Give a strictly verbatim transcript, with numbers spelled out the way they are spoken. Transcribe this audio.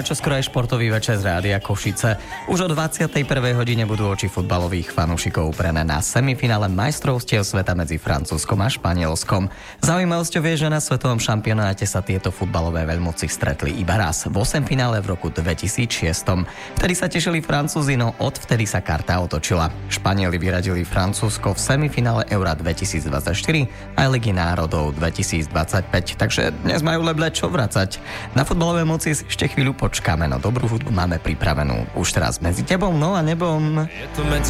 a čoskoro aj športový večer z Rádia Košice. Už o dvadsiatej prvej hodine budú oči futbalových fanúšikov uprené na semifinále majstrovstiev sveta medzi Francúzskom a Španielskom. Zaujímavosťou je, že na svetovom šampionáte sa tieto futbalové veľmoci stretli iba raz, v osemfinále v roku dvetisícšesť. Vtedy sa tešili Francúzi, no odvtedy sa karta otočila. Španieli vyradili Francúzsko v semifinále Eura dvetisícdvadsaťštyri a Ligy národov dvetisícdvadsaťpäť, takže dnes majú leble čo vracať. Na futbalové moci ešte chvíľu počkáme, no dobrú hudbu máme pripravenú už teraz medzi tebou, no a nebom. Je to medzi